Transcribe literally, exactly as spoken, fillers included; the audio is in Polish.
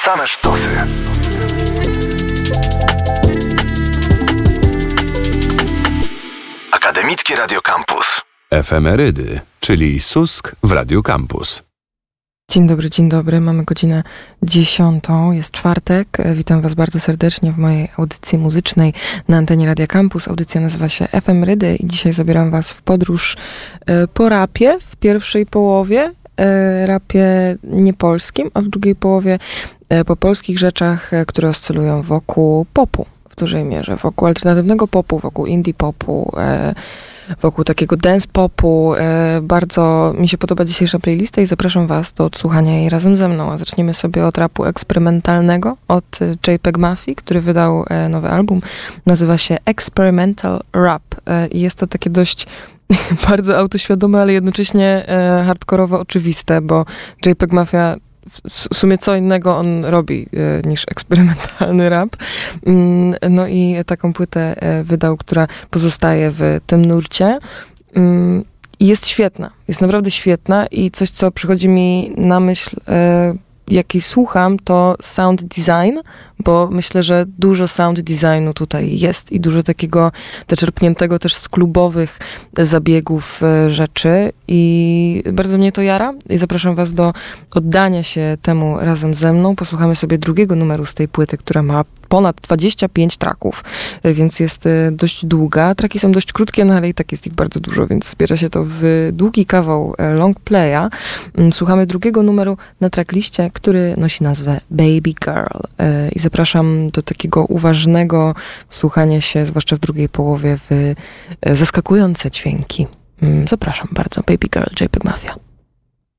Same sztosy. Akademickie Radio Campus. Efemerydy, czyli Susk w Radio Campus. Dzień dobry, dzień dobry. Mamy godzinę dziesiątą, jest czwartek. Witam Was bardzo serdecznie w mojej audycji muzycznej na antenie Radia Campus. Audycja nazywa się Efemerydy i dzisiaj zabieram Was w podróż po rapie w pierwszej połowie. Rapie niepolskim, a w drugiej połowie po polskich rzeczach, które oscylują wokół popu w dużej mierze. Wokół alternatywnego popu, wokół indie popu, wokół takiego dance popu. Bardzo mi się podoba dzisiejsza playlista i zapraszam Was do odsłuchania jej razem ze mną. A zaczniemy sobie od rapu eksperymentalnego, od JPEG Mafii, który wydał nowy album. Nazywa się Experimental Rap. I jest to takie dość bardzo autoświadome, ale jednocześnie hardkorowo oczywiste, bo JPEG Mafia w sumie co innego on robi e, niż eksperymentalny rap. Mm, no i taką płytę e, wydał, która pozostaje w tym nurcie. Mm, i jest świetna. Jest naprawdę świetna i coś, co przychodzi mi na myśl, e, jak jej słucham, to sound design, bo myślę, że dużo sound designu tutaj jest i dużo takiego zaczerpniętego też z klubowych zabiegów rzeczy i bardzo mnie to jara i zapraszam Was do oddania się temu razem ze mną. Posłuchamy sobie drugiego numeru z tej płyty, która ma ponad dwadzieścia pięć traków, więc jest dość długa. Traki są dość krótkie, no ale i tak jest ich bardzo dużo, więc zbiera się to w długi kawał long playa. Słuchamy drugiego numeru na trackliście, który nosi nazwę Baby Girl. I zapraszam do takiego uważnego słuchania się, zwłaszcza w drugiej połowie, w zaskakujące dźwięki. Zapraszam bardzo. Baby Girl, JPEG Mafia.